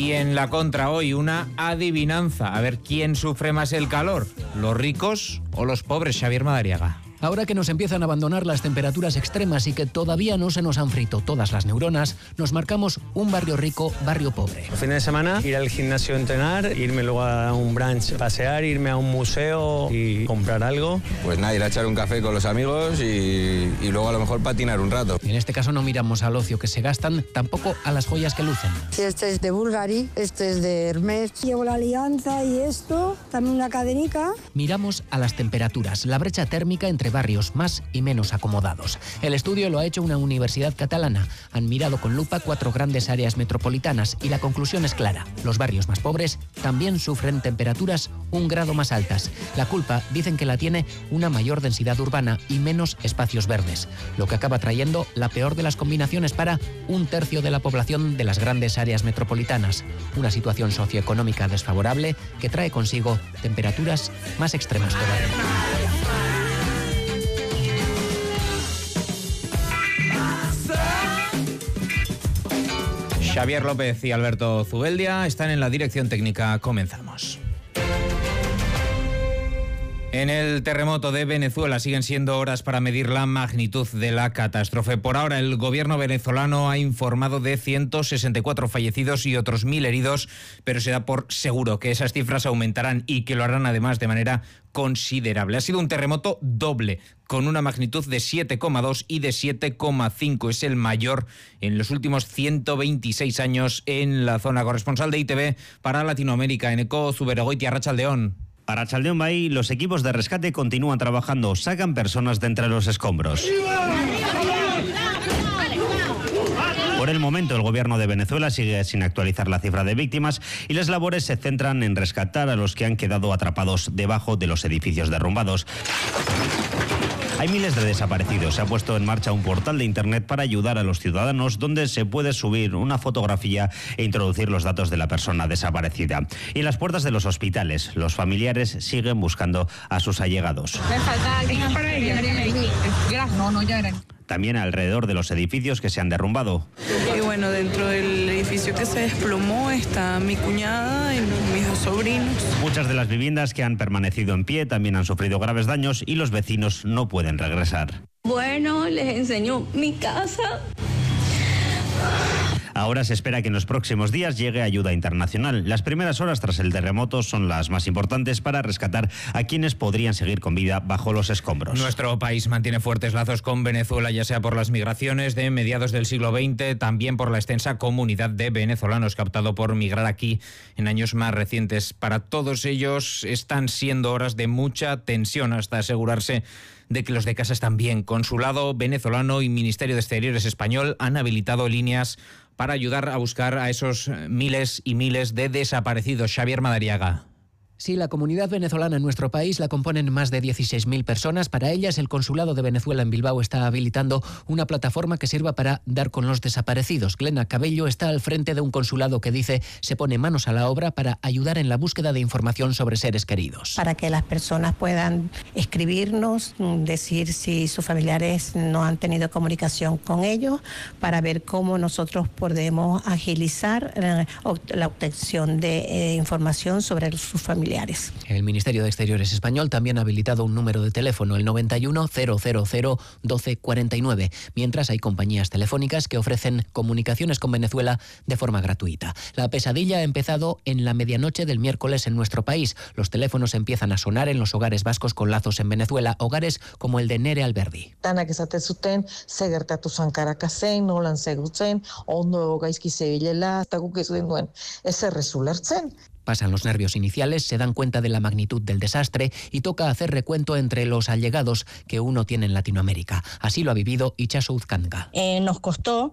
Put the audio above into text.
Y en la contra hoy, una adivinanza. A ver quién sufre más el calor, los ricos o los pobres, Xavier Madariaga. Ahora que nos empiezan a abandonar las temperaturas extremas y que todavía no se nos han frito todas las neuronas, nos marcamos un barrio rico, barrio pobre. El fin de semana, ir al gimnasio a entrenar, irme luego a un brunch, pasear, irme a un museo y comprar algo. Pues nada, ir a echar un café con los amigos y luego a lo mejor patinar un rato. En este caso no miramos al ocio que se gastan, tampoco a las joyas que lucen. Este es de Bulgari, este es de Hermès. Llevo la alianza y esto, también una cadenica. Miramos a las temperaturas, la brecha térmica entre barrios más y menos acomodados. El estudio lo ha hecho una universidad catalana. Han mirado con lupa 4 grandes áreas metropolitanas y la conclusión es clara. Los barrios más pobres también sufren temperaturas 1 grado más altas. La culpa dicen que la tiene una mayor densidad urbana y menos espacios verdes, lo que acaba trayendo la peor de las combinaciones para 1/3 de la población de las grandes áreas metropolitanas. Una situación socioeconómica desfavorable que trae consigo temperaturas más extremas todavía. Xavier López y Alberto Zubeldia están en la dirección técnica. Comenzamos. En el terremoto de Venezuela siguen siendo horas para medir la magnitud de la catástrofe. Por ahora, el gobierno venezolano ha informado de 164 fallecidos y otros 1.000 heridos, pero se da por seguro que esas cifras aumentarán y que lo harán además de manera considerable. Ha sido un terremoto doble, con una magnitud de 7,2 y de 7,5. Es el mayor en los últimos 126 años en la zona. Corresponsal de ITV para Latinoamérica, Eneko Zuberogoitia, Arratsaldeón. Para Arratsaldeón Bahí, los equipos de rescate continúan trabajando, sacan personas de entre los escombros. Por el momento, el gobierno de Venezuela sigue sin actualizar la cifra de víctimas y las labores se centran en rescatar a los que han quedado atrapados debajo de los edificios derrumbados. Hay miles de desaparecidos. Se ha puesto en marcha un portal de internet para ayudar a los ciudadanos donde se puede subir una fotografía e introducir los datos de la persona desaparecida. Y en las puertas de los hospitales, los familiares siguen buscando a sus allegados. También alrededor de los edificios que se han derrumbado. Y bueno, dentro del edificio que se desplomó está mi cuñada y mis 2 sobrinos. Muchas de las viviendas que han permanecido en pie también han sufrido graves daños y los vecinos no pueden regresar. Bueno, les enseño mi casa. Ahora se espera que en los próximos días llegue ayuda internacional. Las primeras horas tras el terremoto son las más importantes para rescatar a quienes podrían seguir con vida bajo los escombros. Nuestro país mantiene fuertes lazos con Venezuela, ya sea por las migraciones de mediados del siglo XX, también por la extensa comunidad de venezolanos que ha optado por migrar aquí en años más recientes. Para todos ellos están siendo horas de mucha tensión hasta asegurarse de que los de casa están bien. Consulado venezolano y Ministerio de Exteriores español han habilitado líneas para ayudar a buscar a esos miles y miles de desaparecidos. Xavier Madariaga. Sí, la comunidad venezolana en nuestro país la componen más de 16.000 personas. Para ellas, el Consulado de Venezuela en Bilbao está habilitando una plataforma que sirva para dar con los desaparecidos. Glena Cabello está al frente de un consulado que dice se pone manos a la obra para ayudar en la búsqueda de información sobre seres queridos. Para que las personas puedan escribirnos, decir si sus familiares no han tenido comunicación con ellos, para ver cómo nosotros podemos agilizar la obtención de información sobre sus familiares. El Ministerio de Exteriores español también ha habilitado un número de teléfono, el 91 000 1249, mientras hay compañías telefónicas que ofrecen comunicaciones con Venezuela de forma gratuita. La pesadilla ha empezado en la medianoche del miércoles en nuestro país. Los teléfonos empiezan a sonar en los hogares vascos con lazos en Venezuela, hogares como el de Nere Alberdi. Pasan los nervios iniciales, se dan cuenta de la magnitud del desastre y toca hacer recuento entre los allegados que uno tiene en Latinoamérica. Así lo ha vivido Itxaso Uzcanga. Nos costó